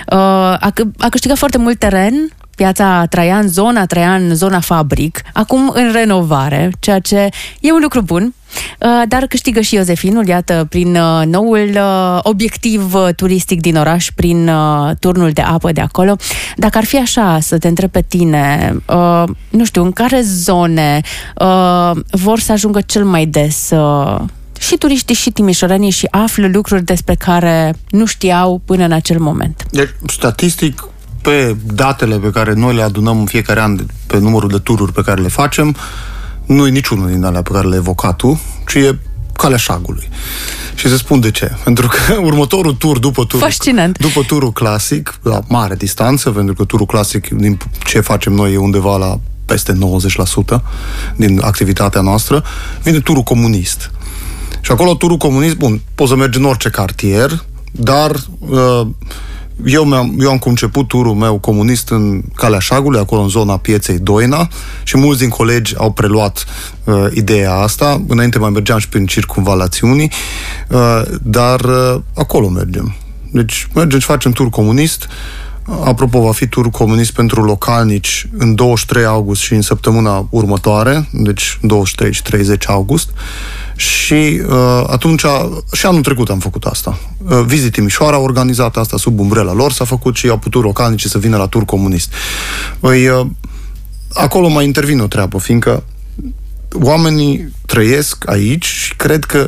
A, a câștigat foarte mult teren Piața Traian, zona Traian, zona Fabric, acum în renovare, ceea ce e un lucru bun, dar câștigă și Iosefinul, iată, prin noul obiectiv turistic din oraș, prin turnul de apă de acolo. Dacă ar fi așa, să te întreb pe tine, nu știu, în care zone vor să ajungă cel mai des și turiștii și timișorenii și află lucruri despre care nu știau până în acel moment? Deci, statistic, pe datele pe care noi le adunăm în fiecare an, pe numărul de tururi pe care le facem, nu e niciunul din alea pe care le-ai evocat tu, ci e Calea Șagului. Și să spun de ce. Pentru că următorul tur după turul, Fascinant. după turul clasic, la mare distanță, pentru că turul clasic, din ce facem noi, e undeva la peste nouăzeci la sută din activitatea noastră, vine turul comunist. Și acolo turul comunist, bun, poți să mergi în orice cartier, dar uh, eu, mi-am, eu am conceput turul meu comunist în Calea Șagului, acolo în zona pieței Doina, și mulți din colegi au preluat uh, ideea asta. Înainte mai mergeam și prin circumvalațiunii, uh, dar uh, acolo mergem. Deci mergem și facem tur comunist. Apropo, va fi tur comunist pentru localnici în douăzeci și trei august și în săptămâna următoare, deci douăzeci și trei și treizeci august. Și uh, atunci, și anul trecut am făcut asta. Uh, Visit Timișoara a organizat asta sub umbrela lor, s-a făcut și au putut localnicii să vină la tur comunist. Păi, uh, acolo mai intervine o treabă, fiindcă oamenii trăiesc aici și cred că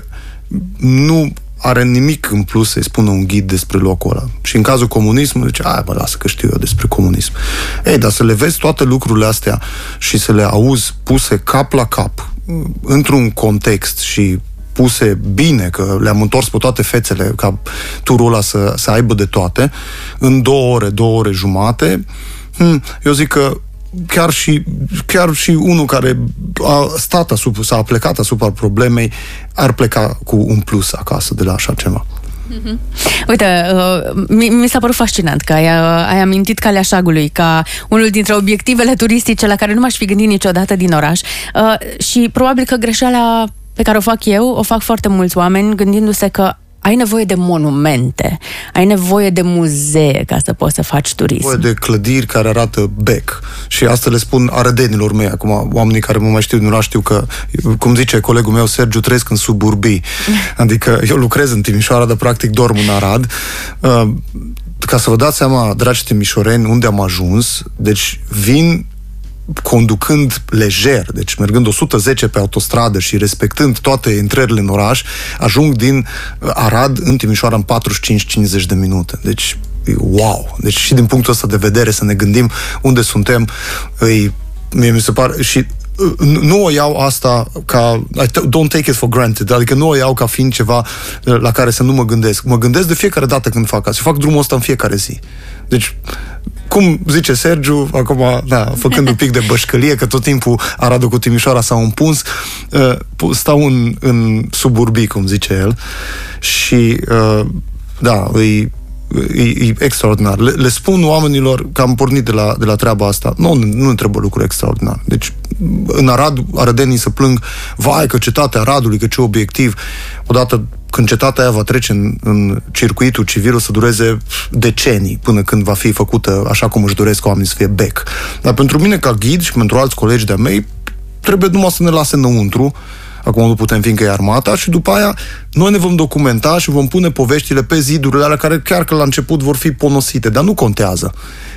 nu are nimic în plus să-i spună un ghid despre locul ăla. Și în cazul comunismului, zice, ai, mă, lasă că știu eu despre comunism. Ei, dar să le vezi toate lucrurile astea și să le auzi puse cap la cap, într-un context și puse bine, că le-am întors pe toate fețele ca turul ăla să, să aibă de toate, în două ore, două ore jumate, eu zic că chiar și, chiar și unul care a stat asupra, s-a plecat asupra problemei, ar pleca cu un plus acasă de la așa ceva. Mm-hmm. Uite, uh, mi, mi s-a părut fascinant că ai, uh, ai amintit Calea Șagului ca unul dintre obiectivele turistice la care nu m-aș fi gândit niciodată din oraș. Uh, și probabil că greșeala pe care o fac eu, o fac foarte mulți oameni, gândindu-se că ai nevoie de monumente, ai nevoie de muzee ca să poți să faci turism. Nevoie de clădiri care arată bec. Și asta le spun arădenilor mei. Acum, oamenii care mă mai știu din oraș știu că, cum zice colegul meu, Sergiu, trăiesc în suburbii. Adică eu lucrez în Timișoara, dar practic dorm în Arad. Uh, ca să vă dați seama, dragi timișoreni, unde am ajuns, deci vin conducând lejer, deci mergând o sută zece pe autostradă și respectând toate intrările în oraș, ajung din Arad în Timișoara în patruzeci și cinci cincizeci de minute. Deci, wow! Deci și din punctul ăsta de vedere să ne gândim unde suntem, îi, mie mi se pare, și nu o iau asta ca, don't take it for granted, adică nu o iau ca fiind ceva la care să nu mă gândesc. Mă gândesc de fiecare dată când fac asta. Fac drumul ăsta în fiecare zi. Deci, cum zice Sergiu, acum, da, făcând un pic de bășcălie, că tot timpul Aradul cu Timișoara s-au împuns, stau în, în suburbii, cum zice el, și da, îi E, e extraordinar. Le, le spun oamenilor că am pornit de la, de la treaba asta. Nu, nu ne trebuie lucruri extraordinare. Deci, în Arad, arădenii se plâng, vai că cetatea Aradului, că ce obiectiv. Odată când cetatea aia va trece în, în circuitul civil, o să dureze decenii până când va fi făcută așa cum își doresc oamenii să fie bec. Dar pentru mine, ca ghid și pentru alți colegi de-a mei, trebuie numai să ne lase înăuntru. Acum nu putem, fiindcă e armata, și după aia noi ne vom documenta și vom pune poveștile pe zidurile alea care chiar că la început vor fi ponosite, dar nu contează.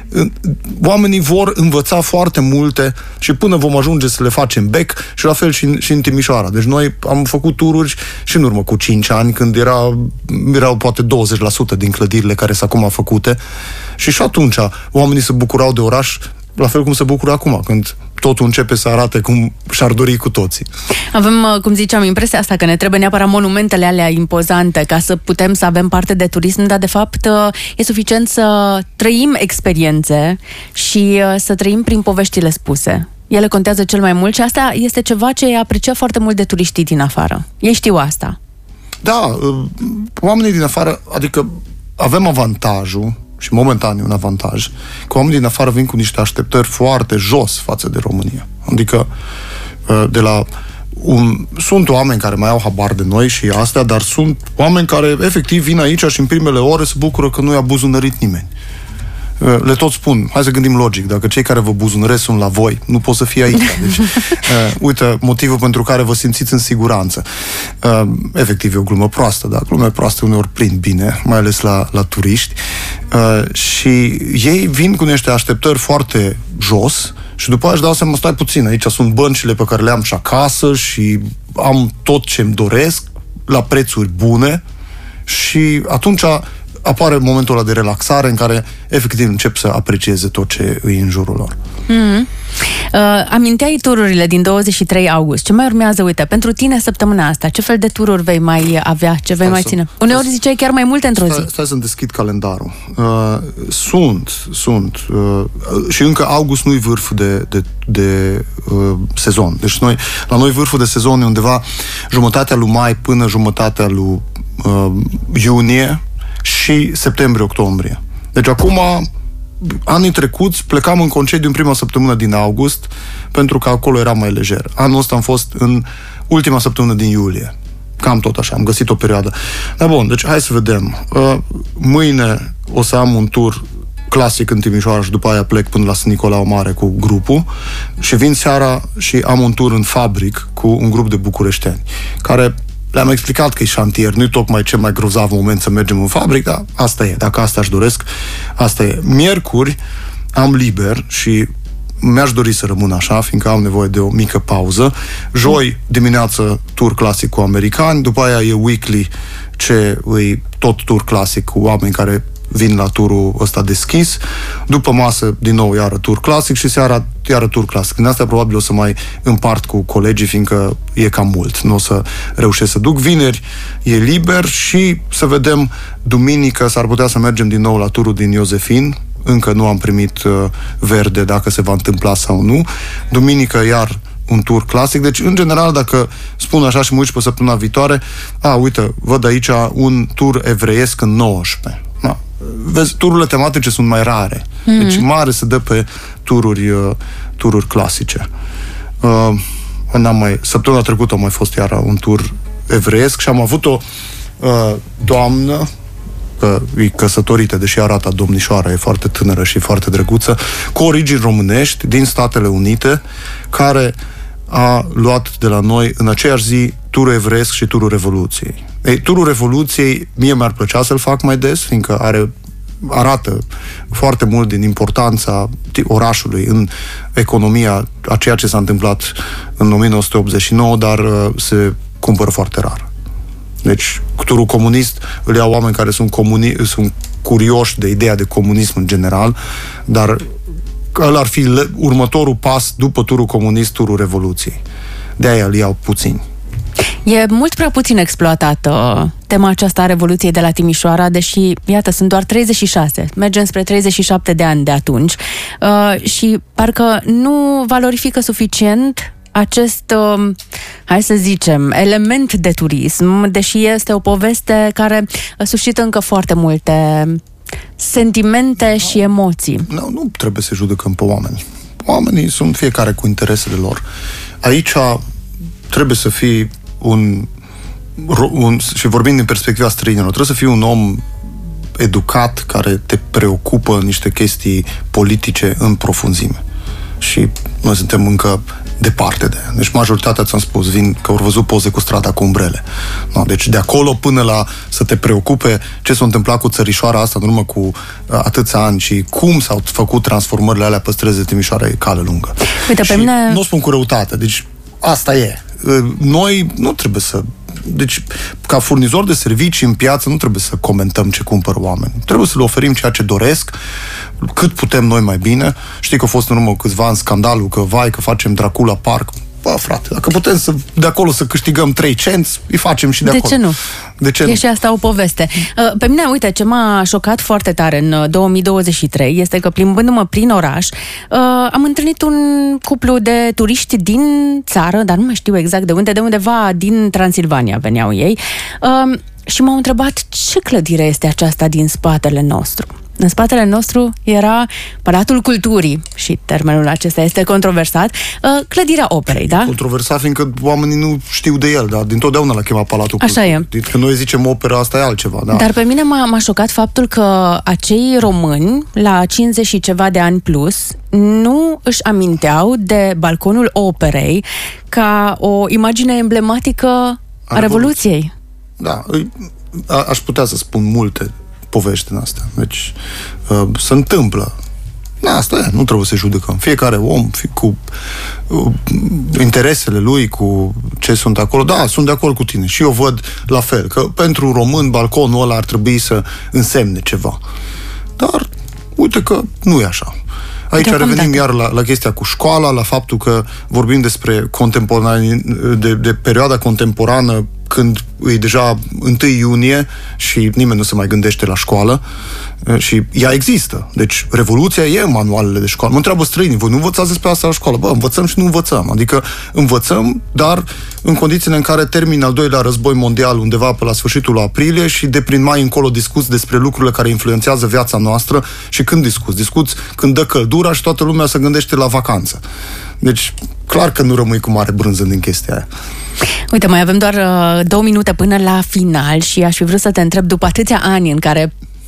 Oamenii vor învăța foarte multe și până vom ajunge să le facem bec, și la fel și în, și în Timișoara. Deci noi am făcut tururi și în urmă cu cinci ani, când era, erau poate douăzeci la sută din clădirile care sunt acum făcute, și și atunci oamenii se bucurau de oraș la fel cum se bucură acum, când totul începe să arate cum și-ar dori cu toții. Avem, cum ziceam, impresia asta că ne trebuie neapărat monumentele alea impozante ca să putem să avem parte de turism, dar de fapt e suficient să trăim experiențe și să trăim prin poveștile spuse. Ele contează cel mai mult și asta este ceva ce e apreciat foarte mult de turiștii din afară. Ei știu asta. Da, oamenii din afară, adică avem avantajul, și momentan e un avantaj, că oamenii din afară vin cu niște așteptări foarte jos față de România. Adică de la un, sunt oameni care mai au habar de noi și astea, dar sunt oameni care efectiv vin aici și în primele ore se bucură că nu i-a buzunărit nimeni. Le tot spun, hai să gândim logic, dacă cei care vă buzunăresc sunt la voi, nu pot să fie aici. Deci, uh, uite, motivul pentru care vă simțiți în siguranță. Uh, efectiv, e o glumă proastă, dar glume proaste uneori prind bine, mai ales la, la turiști. Uh, și ei vin cu niște așteptări foarte jos și după aia își dau seama, stai puțin, aici sunt băncile pe care le am și acasă și am tot ce-mi doresc la prețuri bune, și atunci apare momentul ăla de relaxare în care efectiv încep să aprecieze tot ce îi în jurul lor. Mm-hmm. Uh, aminteai tururile din douăzeci și trei august. Ce mai urmează? Uite, pentru tine săptămâna asta, ce fel de tururi vei mai avea? Ce vei stai mai să, ține? Uneori ziceai chiar mai multe într-o stai, zi. Stai să-mi deschid calendarul. Uh, sunt, sunt. Uh, și încă august nu-i vârful de, de, de uh, sezon. Deci noi, la noi vârful de sezon e undeva jumătatea lui mai până jumătatea lui uh, iunie și septembrie-octombrie. Deci acum, anii trecuți, plecam în concediu în prima săptămână din august, pentru că acolo era mai lejer. Anul ăsta am fost în ultima săptămână din iulie. Cam tot așa, am găsit o perioadă. Dar bun, deci hai să vedem. Mâine o să am un tur clasic în Timișoara și după aia plec până la Sfânt Nicolau Mare cu grupul, și vin seara și am un tur în Fabric cu un grup de bucureșteni, care Le-am explicat că e șantier, nu-i tocmai cel mai grozav moment să mergem în fabrică, dar asta e, dacă asta își doresc, asta e. Miercuri am liber și mi-aș dori să rămân așa, fiindcă am nevoie de o mică pauză. Joi dimineață tur clasic cu americani, după aia e weekly, ce e tot tur clasic cu oameni care vin la turul ăsta deschis, după masă din nou iară tur clasic și seara iară tur clasic. Din asta probabil o să mai împart cu colegii, fiindcă e cam mult, nu o să reușesc să duc. Vineri e liber și să vedem duminică, s-ar putea să mergem din nou la turul din Iosefin, încă nu am primit uh, verde dacă se va întâmpla sau nu. Duminică iar un tur clasic, deci în general dacă spun așa și mă uit pe săptămâna viitoare, a, uite, văd aici un tur evreiesc în nouăsprezece. Da. Vezi, tururile tematice sunt mai rare. Mm-hmm. Deci mare se dă pe tururi, uh, tururi clasice. Uh, n-am mai, săptămâna trecută a mai fost iar un tur evreiesc și am avut o uh, doamnă că e căsătorită, deși arată domnișoara, e foarte tânără și foarte drăguță, cu origini românești din Statele Unite, care a luat de la noi în aceeași zi turul evreiesc și turul Revoluției. Ei, turul Revoluției mie mi-ar plăcea să-l fac mai des, fiindcă are, arată foarte mult din importanța orașului în economia a ceea ce s-a întâmplat în o mie nouă sute optzeci și nouă, dar uh, se cumpără foarte rar. Deci, turul comunist îl iau oameni care sunt, comuni- sunt curioși de ideea de comunism în general, dar ăla ar fi le- următorul pas după turul comunist, turul Revoluției. De-aia îl iau puțin. E mult prea puțin exploatată tema aceasta a Revoluției de la Timișoara, deși, iată, sunt doar treizeci și șase. Mergem spre treizeci și șapte de ani de atunci uh, și parcă nu valorifică suficient acest, uh, hai să zicem, element de turism, deși este o poveste care suscită încă foarte multe sentimente no, și emoții. Nu, nu trebuie să judecăm pe oameni. Oamenii sunt fiecare cu interesele lor. Aici trebuie să fii un, un și vorbim din perspectiva străinilor, trebuie să fii un om educat care te preocupă niște chestii politice în profunzime. Și noi suntem încă departe de ea. Deci majoritatea, ți-am spus, vin că au văzut poze cu strada cu umbrele. No, deci de acolo până la să te preocupe ce s-a întâmplat cu țărișoara asta în urmă cu uh, atâția ani și cum s-au făcut transformările alea pe străzi de Timișoara, e cale lungă. Uite, și pe mine... nu o spun cu răutate, deci asta e. Noi nu trebuie să... Deci, ca furnizor de servicii în piață, nu trebuie să comentăm ce cumpără oameni. Trebuie să le oferim ceea ce doresc, cât putem noi mai bine. Știi că a fost în urmă câțiva ani scandalul că, vai, că facem Dracula Park. Bă, frate, dacă putem să, de acolo să câștigăm trei cenți, îi facem și de, de acolo. Ce nu? De ce e nu? Și asta o poveste. Pe mine, uite, ce m-a șocat foarte tare în două mii douăzeci și trei este că, plimbându-mă prin oraș, am întâlnit un cuplu de turiști din țară, dar nu mai știu exact de unde, de undeva din Transilvania veneau ei, și m-au întrebat ce clădire este aceasta din spatele nostru. În spatele nostru era Palatul Culturii și termenul acesta este controversat, clădirea operei, da? Controversat fiindcă oamenii nu știu de el, dar dintotdeauna l-a chemat Palatul Așa Culturii. e. Că noi zicem opera, asta e altceva, da. Dar pe mine m-a, m-a șocat faptul că acei români, la cincizeci și ceva de ani plus, nu își aminteau de balconul operei ca o imagine emblematică a, a Revoluției. Da, a, aș putea să spun multe povești din astea. Deci, uh, se întâmplă. Da, asta e, nu trebuie să judecăm. Fiecare om fi cu uh, interesele lui, cu ce sunt acolo. Da, sunt de acord cu tine. Și eu văd la fel, că pentru român balconul ăla ar trebui să însemne ceva. Dar, uite că nu e așa. Aici revenim iar la, la chestia cu școala, la faptul că vorbim despre contemporan, de, de perioada contemporană, când e deja întâi iunie și nimeni nu se mai gândește la școală și ea există. Deci Revoluția e în manualele de școală. Mă întreabă străinii, voi nu învățați despre asta la școală? Bă, învățăm și nu învățăm. Adică învățăm, dar în condițiile în care termină al doilea război mondial undeva pe la sfârșitul aprilie și de prin mai încolo discuți despre lucrurile care influențează viața noastră. Și când discuți? Discuți când dă căldura și toată lumea se gândește la vacanță. Deci, clar că nu rămâi cu mare brânză din chestia aia. Uite, mai avem doar uh, două minute până la final și aș fi vrut să te întreb, după atâția ani în care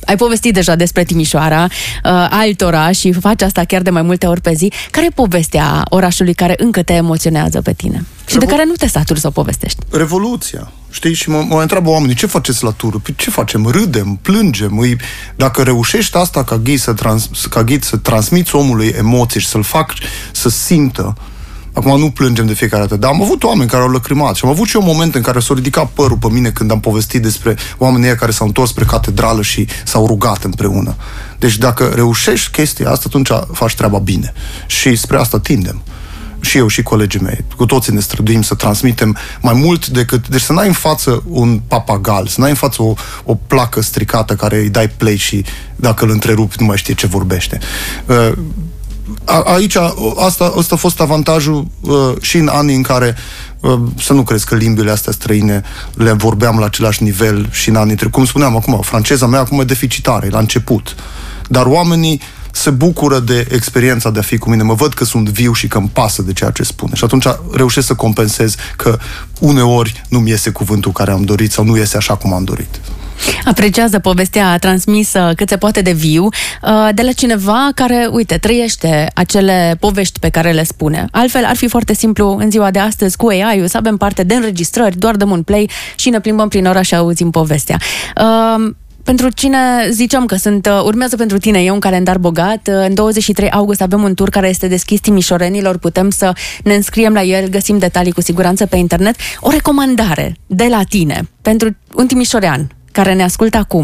ai povestit deja despre Timișoara, uh, altora și faci asta chiar de mai multe ori pe zi. Care e povestea orașului care încă te emoționează pe tine? Și Revo- de care nu te saturi să o povestești? Revoluția. Știi? Și mă, mă întreabă oamenii, ce faceți la tură? Păi ce facem? Râdem, plângem. Îi... Dacă reușești asta ca ghid să, trans... ca ghid să transmiți omului emoții și să-l faci să simtă. Acum nu plângem de fiecare dată, dar am avut oameni care au lăcrimat și am avut și eu momente în care s-a ridicat părul pe mine când am povestit despre oamenii ăia care s-au întors spre catedrală și s-au rugat împreună. Deci dacă reușești chestia asta, atunci faci treaba bine. Și spre asta tindem. Și eu și colegii mei. Cu toții ne străduim să transmitem mai mult decât... Deci să n-ai în față un papagal, să n-ai în față o, o placă stricată care îi dai play și dacă îl întrerupi nu mai știe ce vorbește. Uh, A, aici, asta, asta a fost avantajul uh, și în anii în care, uh, să nu crezi că limbile astea străine le vorbeam la același nivel și în anii trecuți. Cum spuneam acum, franceza mea acum e deficitară, e la început. Dar oamenii se bucură de experiența de a fi cu mine. Mă văd că sunt viu și că îmi pasă de ceea ce spune. Și atunci reușesc să compensez că uneori nu-mi iese cuvântul care am dorit sau nu iese așa cum am dorit. Apreciază povestea transmisă cât se poate de viu de la cineva care, uite, trăiește acele povești pe care le spune. Altfel, ar fi foarte simplu în ziua de astăzi cu A I-ul să avem parte de înregistrări, doar dăm un play și ne plimbăm prin oraș și auzim povestea. Uh, Pentru cine ziceam că sunt, urmează pentru tine, e un calendar bogat. În douăzeci și trei august avem un tur care este deschis timișorenilor, putem să ne înscriem la el, găsim detalii cu siguranță pe internet. O recomandare de la tine pentru un timișorean care ne ascultă acum,